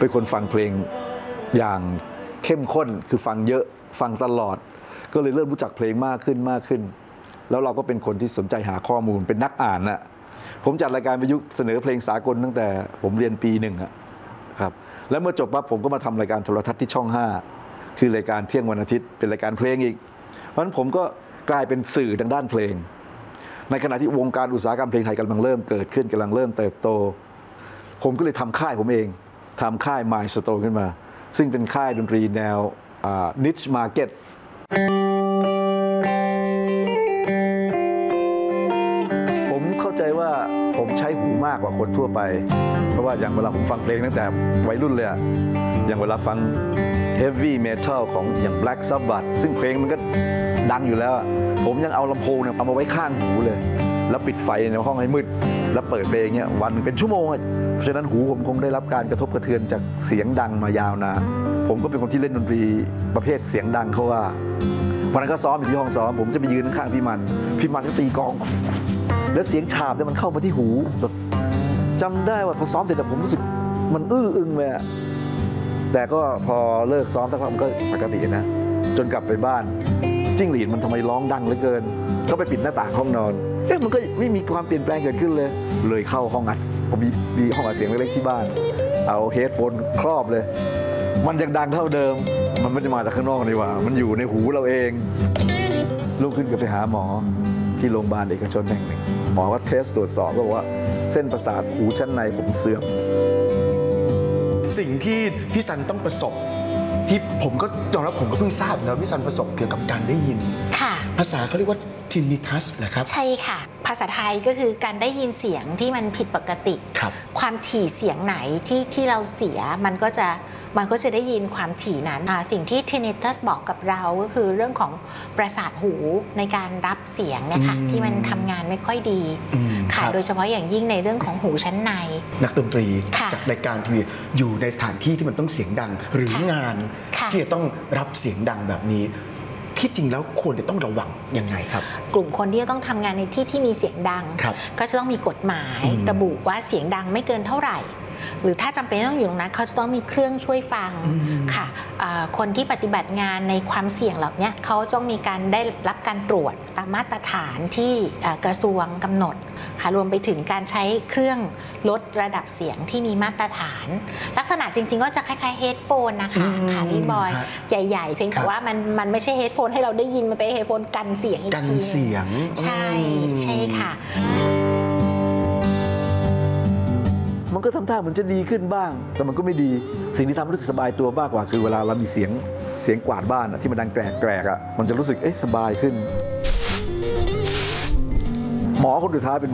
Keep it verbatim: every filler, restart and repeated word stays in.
เป็นคนฟังเพลงอย่างเข้มข้นคือฟังเยอะฟังตลอดก็เลยเริ่มรู้จักเพลงมากขึ้นมากขึ้นแล้วเราก็เป็นคนที่สนใจหาข้อมูลเป็นนักอ่านน่ะผมจัดรายการวิทยุเสนอเพลงสากลตั้งแต่ผมเรียนปีหนึ่งครับแล้วเมื่อจบปั๊บผมก็มาทำรายการโทรทัศน์ที่ช่องห้าคือรายการเที่ยงวันอาทิตย์เป็นรายการเพลงอีกเพราะฉะนั้นผมก็กลายเป็นสื่อทางด้านเพลงในขณะที่วงการอุตสาหกรรมเพลงไทยกำลังเริ่มเกิดขึ้นกำลังเริ่มเติบโตผมก็เลยทำค่ายผมเองทำค่าย Milestone ขึ้นมาซึ่งเป็นค่ายดนตรีแนว niche market ผมเข้าใจว่าผมใช้หูมากกว่าคนทั่วไปเพราะว่าอย่างเวลาผมฟังเพลงตั้งแต่วัยรุ่นเลยอะอย่างเวลาฟัง heavy metal ของอย่าง Black Sabbath ซึ่งเพลงมันก็ดังอยู่แล้วผมยังเอาลำโพงเนี่ยเอามาไว้ข้างหูเลยแล้วปิดไฟในห้องให้มืดแล้วเปิดเพลงเนี่ยวันเป็นชั่วโมงเพราะฉะนั้นหูผมคงได้รับการกระทบกระเทือนจากเสียงดังมายาวนานผมก็เป็นคนที่เล่นดนตรีประเภทเสียงดังเขาว่าวันนั้นก็ซ้อมอยู่ที่ห้องซ้อมผมจะไปยืนข้างพี่มันพี่มันก็ตีกลองแล้วเสียงฉาบเนี่ยมันเข้ามาที่หูแบบจำได้ว่าพอซ้อมเสร็จแต่ผมรู้สึกมันอื้ออึงเลยอะแต่ก็พอเลิกซ้อมสักพักมันก็ปกตินะจนกลับไปบ้านจิ้งหรีดมันทำไมร้องดังเหลือเกินก็ไปปิดหน้าต่างห้องนอนเอ๊ะมันก็ไม่มีความเปลี่ยนแปลงเกิดขึ้นเลยเลยเข้าห้องอัดผมมีมีห้องอัดเสียงเล็กๆที่บ้านเอาเฮดโฟนครอบเลยมันยังดังเท่าเดิมมันไม่ได้มาจากข้างนอกนี่หว่ามันอยู่ในหูเราเองลุกขึ้นก็ไปหาหมอที่โรงพยาบาลเอกชนแห่งหนึ่งหมอว่าเทสตรวจสอบก็บอกว่าเส้นประสาทหูชั้นในผมเสื่อมสิ่งที่พี่ซันต้องประสบที่ผมก็ยอมรับผมก็เพิ่งทราบนะพี่ซันประสบเกี่ยวกับการได้ยินค่ะภาษาเขาเรียกว่าทินนิทัสนะครับใช่ค่ะภาษาไทยก็คือการได้ยินเสียงที่มันผิดปกติครับความถี่เสียงไหนที่ที่เราเสียมันก็จะมันก็จะได้ยินความถี่นั้นสิ่งที่ tinnitus บอกกับเราก็คือเรื่องของประสาทหูในการรับเสียงเนี่ยค่ะที่มันทำงานไม่ค่อยดีค่ะโดยเฉพาะอย่างยิ่งในเรื่องของหูชั้นในนักดนตรีจากรายการทีวีอยู่ในสถานที่ที่มันต้องเสียงดังหรืองานที่จะต้องรับเสียงดังแบบนี้ที่จริงแล้วควรจะต้องระวังยังไงครับกลุ่มคนที่จะต้องทำงานในที่ที่มีเสียงดังก็จะต้องมีกฎหมายระบุว่าเสียงดังไม่เกินเท่าไหร่หรือถ้าจำเป็นต้องอยู่ตรงนั้นเขาจะต้องมีเครื่องช่วยฟังค่ะคนที่ปฏิบัติงานในความเสี่ยงเหล่านี้เขาต้องมีการได้รับการตรวจตามมาตรฐานที่กระทรวงกำหนดค่ะรวมไปถึงการใช้เครื่องลดระดับเสียงที่มีมาตรฐานลักษณะจริงๆก็จะคล้ายๆเฮดโฟนนะคะค่ะพี่บอยใหญ่ๆเพียงแต่ว่ามันมันไม่ใช่เฮดโฟนให้เราได้ยินมันเป็นเฮดโฟนกันเสียงอีกทีกันเสียงใช่ใช่ค่ะมันก็ทำท่าเหมือนจะดีขึ้นบ้างแต่มันก็ไม่ดีสิ่งที่ทำให้รู้สึกสบายตัวมากกว่าคือเวลาเรามีเสียงเสียงกวาดบ้านที่มันดังแกรกแกรกอ่ะมันจะรู้สึกเอ๊ะสบายขึ้นหมอคนสุดท้ายเป็น